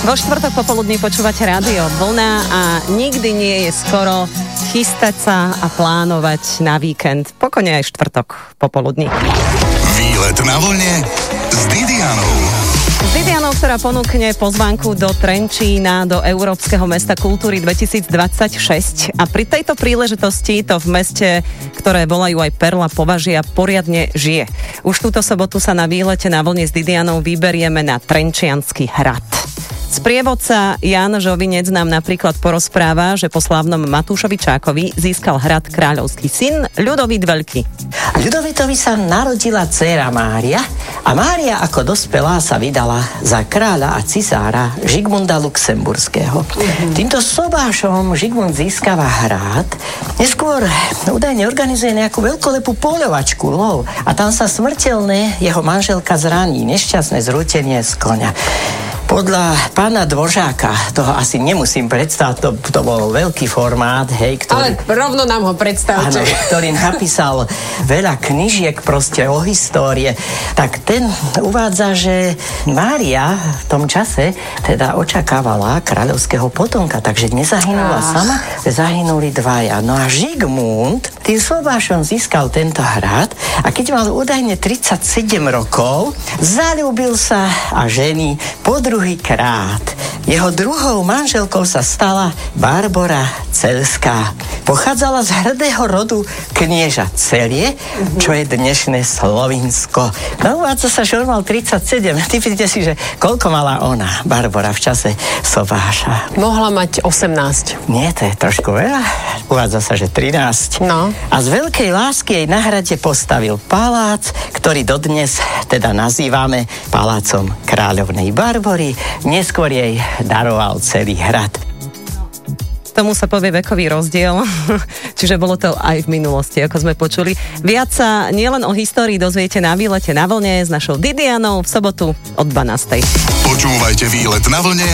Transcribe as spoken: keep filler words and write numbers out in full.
Vo štvrtok popoludní počúvate Rádio Vlna a nikdy nie je skoro chystať sa a plánovať na víkend. Pokojne aj štvrtok popoludní. Výlet na vlne s Didianou. S Didianou, ktorá ponúkne pozvánku do Trenčína, do Európskeho mesta kultúry dvetisícdvadsaťšesť. A pri tejto príležitosti to v meste, ktoré volajú aj Perla považia, poriadne žije. Už túto sobotu sa na výlete na vlne s Didianou vyberieme na Trenčiansky hrad. Sprievodca Jan Žovinec nám napríklad porozpráva, že po slávnom Matúšovi Čákovi získal hrad kráľovský syn Ľudovít Veľký. Ľudovitovi sa narodila dcéra Mária a Mária ako dospelá sa vydala za kráľa a cisára Žigmunda Luxemburského. Mm-hmm. Týmto sobášom Žigmund získava hrad, neskôr údajne organizuje nejakú veľkolepú poľovačku, lov, a tam sa smrteľne jeho manželka zraní, nešťastné zrútenie z koňa. Podľa pána Dvořáka, toho asi nemusím predstaviť, to, to bol veľký formát, hej, ktorý... Ale rovno nám ho predstavte. Áno, ktorý napísal veľa knižiek proste o histórie. Tak ten uvádza, že Mária v tom čase teda očakávala kráľovského potomka, takže nezahynula ah. sama, zahynuli dvaja. No a Žigmund tým sobášom získal tento hrad a keď mal údajne tridsaťsedem rokov, zaľúbil sa a žení po druhý krát. Jeho druhou manželkou sa stala Barbora Celská. Pochádzala z hrdého rodu knieža Celie, čo je dnešné Slovinsko. No uvádza sa, že on mal tridsaťsedem. Typite si, že koľko mala ona, Barbora, v čase sobáša? Mohla mať osemnásť. Nie, to je trošku veľa. Uvádza sa, že trinásť. No. A z veľkej lásky jej na hrade postavil palác, ktorý dodnes teda nazývame palácom kráľovnej Barbory. Neskôr jej daroval celý hrad. Tomu sa povie vekový rozdiel, čiže bolo to aj v minulosti, ako sme počuli. Viac sa nielen o histórii dozviete na výlete na vlne s našou Didianou v sobotu od dvanástej. Počúvajte Výlet na vlne